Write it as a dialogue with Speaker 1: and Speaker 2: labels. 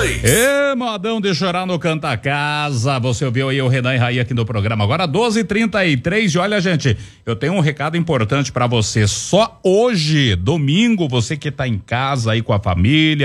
Speaker 1: 93.
Speaker 2: Modão de chorar no Canta Casa. Você ouviu aí o Renan e Raí aqui no programa. Agora 12h33 e olha, gente, eu tenho um recado importante pra você. Só hoje, domingo, você que tá em casa aí com a família,